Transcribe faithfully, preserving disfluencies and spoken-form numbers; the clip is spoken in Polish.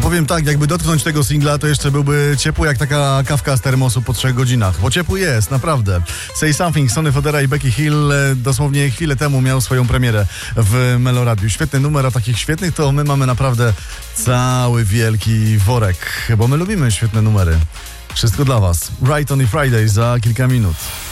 Powiem tak, jakby dotknąć tego singla, to jeszcze byłby ciepły jak taka kawka z termosu po trzech godzinach. Bo ciepły jest, naprawdę. Say Something, Sonny Fodera i Becky Hill e, dosłownie chwilę temu miał swoją premierę w Meloradiu. Świetny numer, a takich świetnych to my mamy naprawdę cały wielki worek. Bo my lubimy świetne numery. Wszystko dla was. Right on a Friday za kilka minut.